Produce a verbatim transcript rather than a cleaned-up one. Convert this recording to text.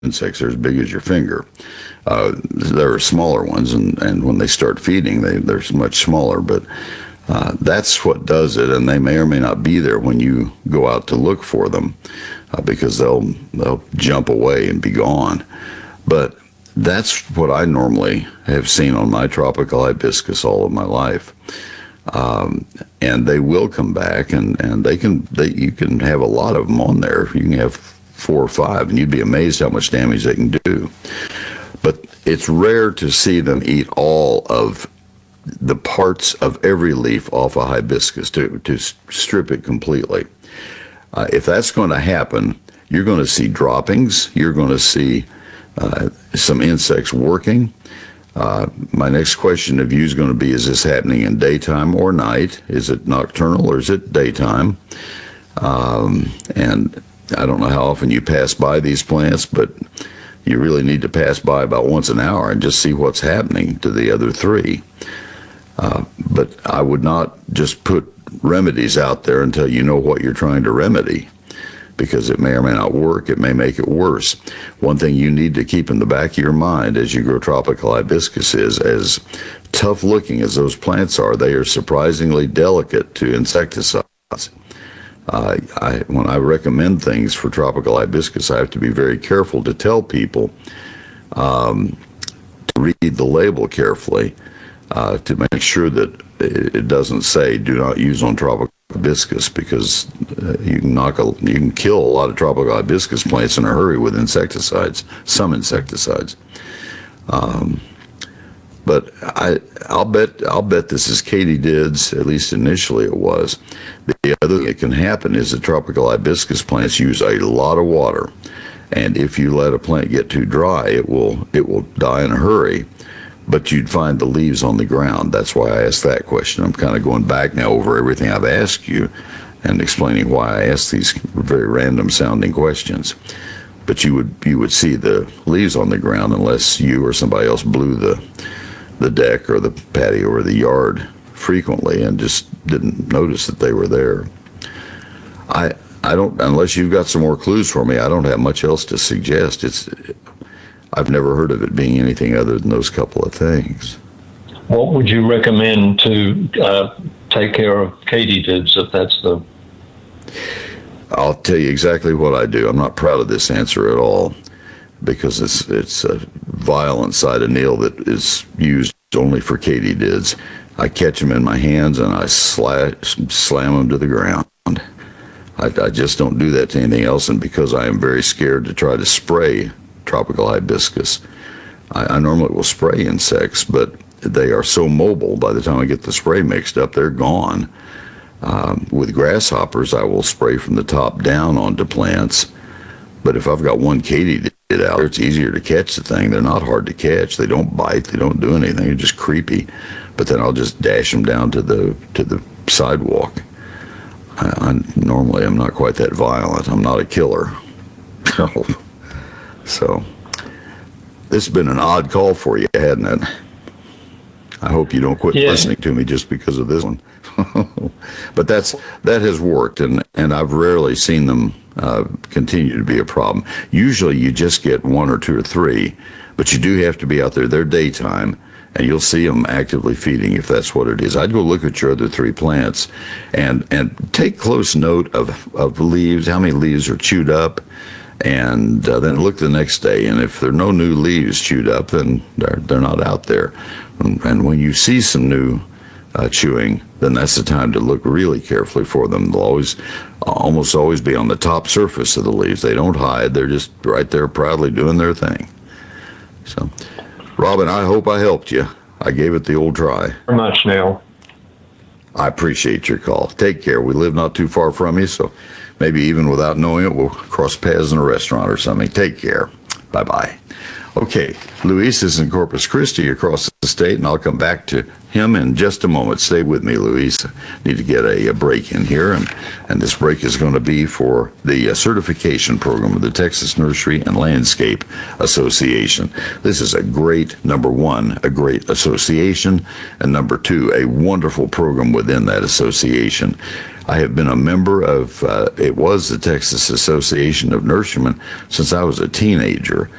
insects. They're as big as your finger. Uh, there are smaller ones, and, and when they start feeding, they, they're much smaller, but uh, that's what does it, and they may or may not be there when you go out to look for them uh, because they'll, they'll jump away and be gone. But that's what I normally have seen on my tropical hibiscus all of my life. Um, and they will come back, and, and they can, they, you can have a lot of them on there. You can have four or five, and you'd be amazed how much damage they can do. But it's rare to see them eat all of the parts of every leaf off a hibiscus, to, to strip it completely. Uh, if that's going to happen, you're going to see droppings. You're going to see uh, some insects working. Uh, my next question of you is going to be, is this happening in daytime or night? Is it nocturnal or is it daytime? Um, and I don't know how often you pass by these plants, but you really need to pass by about once an hour and just see what's happening to the other three. Uh, but I would not just put remedies out there until you know what you're trying to remedy, because it may or may not work. It may make it worse. One thing you need to keep in the back of your mind as you grow tropical hibiscus is, as tough looking as those plants are, they are surprisingly delicate to insecticides. Uh, I, when I recommend things for tropical hibiscus, I have to be very careful to tell people um, to read the label carefully uh, to make sure that it doesn't say do not use on tropical hibiscus, because uh, you can knock a, you can kill a lot of tropical hibiscus plants in a hurry with insecticides, some insecticides. Um, But I, I'll bet I'll bet this is katydids, at least initially it was. The other thing that can happen is that tropical hibiscus plants use a lot of water, and if you let a plant get too dry, it will it will die in a hurry. But you'd find the leaves on the ground. That's why I asked that question. I'm kind of going back now over everything I've asked you and explaining why I asked these very random sounding questions. But you would you would see the leaves on the ground unless you or somebody else blew the the deck or the patio or the yard frequently and just didn't notice that they were there. I I don't, unless you've got some more clues for me, I don't have much else to suggest. It's I've never heard of it being anything other than those couple of things. What would you recommend to uh, take care of katydids if that's the... I'll tell you exactly what I do. I'm not proud of this answer at all, because it's it's a violent cytonyl that is used only for katydids. I catch them in my hands and I slash, slam them to the ground. I, I just don't do that to anything else, and because I am very scared to try to spray tropical hibiscus, I, I normally will spray insects, but they are so mobile, by the time I get the spray mixed up, they're gone. Um, with grasshoppers, I will spray from the top down onto plants, but if I've got one katydid out there, it's easier to catch the thing. They're not hard to catch. They don't bite. They don't do anything. They're just creepy. But then I'll just dash them down to the to the sidewalk. I, I normally I'm not quite that violent. I'm not a killer. So this has been an odd call for you, hadn't it? I hope you don't quit Yeah. listening to me just because of this one. But that's that has worked, and, and I've rarely seen them uh, continue to be a problem. Usually you just get one or two or three, but you do have to be out there. They're daytime, and you'll see them actively feeding if that's what it is. I'd go look at your other three plants and, and take close note of, of leaves, how many leaves are chewed up, and uh, then look the next day. And if there are no new leaves chewed up, then they're, they're not out there. And, and when you see some new uh, chewing, then that's the time to look really carefully for them. They'll always, almost always be on the top surface of the leaves. They don't hide. They're just right there proudly doing their thing. So, Robin, I hope I helped you. I gave it the old try. Very much now. I appreciate your call. Take care. We live not too far from you, so maybe even without knowing it, we'll cross paths in a restaurant or something. Take care. Bye-bye. Okay, Luis is in Corpus Christi across the state, and I'll come back to him in just a moment. Stay with me, Luis. Need to get a, a break in here, and, and this break is going to be for the uh, certification program of the Texas Nursery and Landscape Association. This is a great, number one, a great association, and number two, a wonderful program within that association. I have been a member of, uh, it was the Texas Association of Nurserymen since I was a teenager.